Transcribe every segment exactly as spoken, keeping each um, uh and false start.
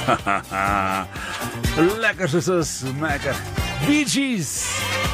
Lekker soos is, lekker. Bee Gees,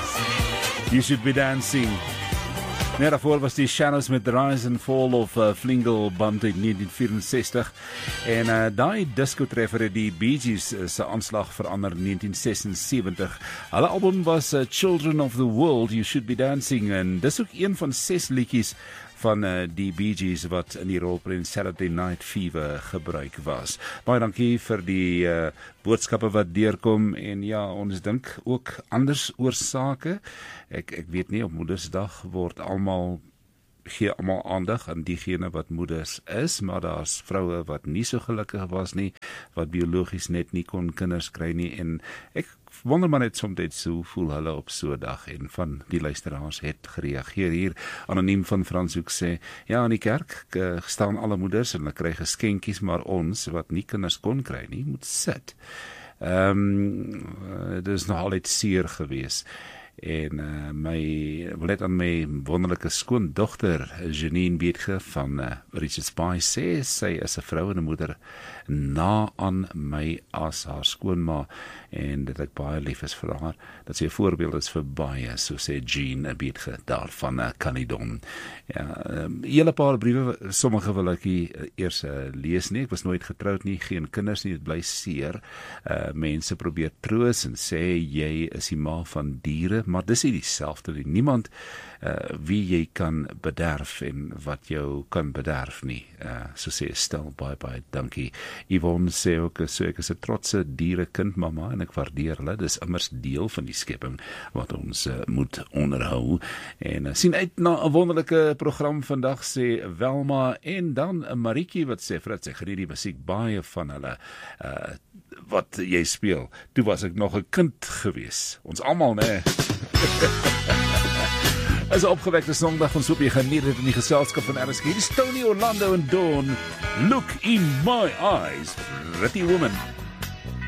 You Should Be Dancing. Net daarvoor was die Shadows met The Rise and Fall of uh, Flingle Band in negentien vierensestig. En uh, daai disco-treffer het die Bee Gees uh, se aanslag verander in negentien sesensewentig. Hulle album was uh, Children of the World, You Should Be Dancing. En dis ook een van ses liedjies van uh, die Bee Gees wat in die rolprent Saturday Night Fever gebruik was. Baie dankie vir die uh, boodskappe wat deurkom en ja, ons dink ook anders oor sake. Ek ek weet nie, op Moedersdag word almal gee almal aandag aan diegene wat moeders is, maar daar's vroue wat nie so gelukkig was nie, wat biologies net nie kon kinders kry nie, en ek wonder maar net soms so voel hulle op so 'n dag, en van die luisteraars het gereageer hier. Anoniem van Franshoek sê, ja, in die kerk uh, staan alle moeders en hulle kry geskenkies, maar ons wat nie kinders kon kry nie, moet sit. Ehm um, uh, dit is nog altyd seer gewees. En uh, my wil net aan my wonderlike skoondogter Janine Beetge van uh, Richards Bay sê, sy is 'n vrou en 'n moeder na aan my as haar skoonma, en dat ek baie lief is vir haar, dat sy 'n voorbeeld is vir baie, so sê Jean Beetge daar van uh, Canidon. Ja, um, hele paar briewe, sommige wil ek nie uh, eers uh, lees nie, ek was nooit getroud nie, geen kinders nie, het bly seer. Uh, mense probeer troos en sê, jy is die ma van diere, maar dis nie dieselfde nie. Niemand uh, wie jy kan bederf en wat jou kan bederf nie. Uh, so sê stel, baie baie dankie. Yvonne sê ook, so ek is 'n trotse dierekind mamma en ek waardeer hulle, dis immers deel van die skepping wat ons uh, moet onderhou. En uh, sien uit na 'n wonderlike program vandag, sê Welma, en dan 'n Marietjie wat sê, Frits, ek geniet die musiek baie van hulle, uh, wat jy speel. Toe was ek nog 'n kind gewees. Ons almal, né? Is 'n opgewekte Sondag, ons hoop jy geniet dit in die geselskap van R S G. Hier is Tony Orlando en Dawn, Look in My Eyes, Pretty Woman.